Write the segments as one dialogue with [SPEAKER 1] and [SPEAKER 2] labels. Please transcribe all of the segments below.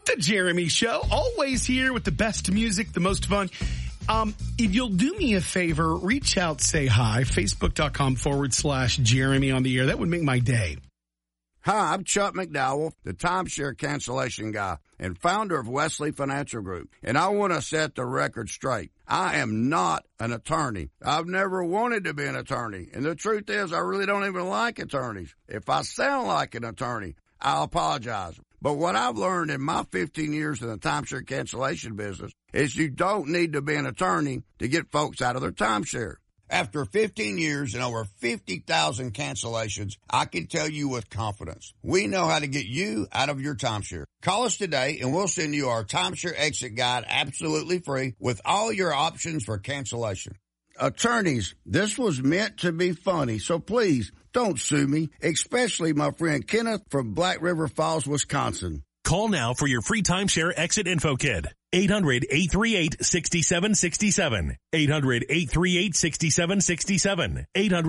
[SPEAKER 1] The Jeremy Show, always here with the best music, the most fun. If you'll do me a favor, reach out, say hi, facebook.com/Jeremy on the air. That would make my day.
[SPEAKER 2] Hi, I'm Chuck McDowell, the timeshare cancellation guy and founder of Wesley Financial Group. And I want to set the record straight. I am not an attorney. I've never wanted to be an attorney. And the truth is, I really don't even like attorneys. If I sound like an attorney, I'll apologize. But what I've learned in my 15 years in the timeshare cancellation business is you don't need to be an attorney to get folks out of their timeshare. After 15 years and over 50,000 cancellations, I can tell you with confidence, we know how to get you out of your timeshare. Call us today and we'll send you our timeshare exit guide absolutely free with all your options for cancellation. Attorneys, this was meant to be funny, so please don't sue me, especially my friend Kenneth from Black River Falls, Wisconsin.
[SPEAKER 3] Call now for your free timeshare exit info kit. 800-838-6767. 800-838-6767.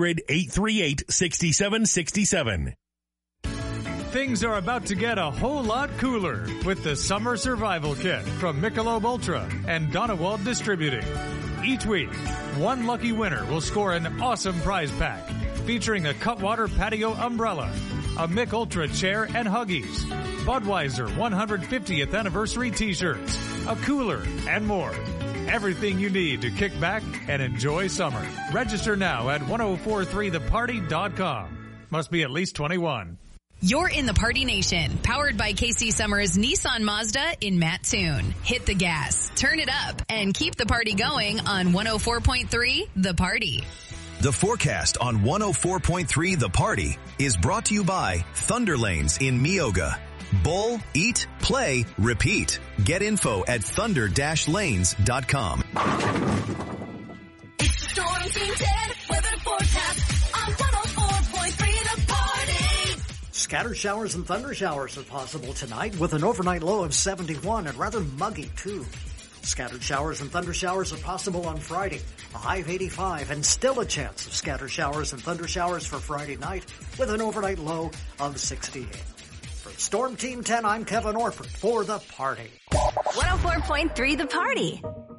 [SPEAKER 3] 800-838-6767.
[SPEAKER 4] Things are about to get a whole lot cooler with the Summer Survival Kit from Michelob Ultra and Donewald Distributing. Each week, one lucky winner will score an awesome prize pack featuring a Cutwater patio umbrella, a Mich Ultra chair and Huggies, Budweiser 150th anniversary t-shirts, a cooler, and more. Everything you need to kick back and enjoy summer. Register now at 1043theparty.com. Must be at least 21.
[SPEAKER 5] You're in the Party Nation, powered by KC Summers Nissan Mazda in Mattoon. Hit the gas, turn it up, and keep the party going on 104.3 The Party.
[SPEAKER 6] The forecast on 104.3 The Party is brought to you by Thunder Lanes in Meoga. Bowl, eat, play, repeat. Get info at thunder-lanes.com.
[SPEAKER 7] It's the Storm Team 10 weather forecast on 104.3 The Party.
[SPEAKER 8] Scattered showers and thunder showers are possible tonight with an overnight low of 71 and rather muggy too. Scattered showers and thunder showers are possible on Friday, a high of 85, and still a chance of scattered showers and thunder showers for Friday night with an overnight low of 68. For Storm Team 10, I'm Kevin Orford for The Party.
[SPEAKER 7] 104.3 The Party.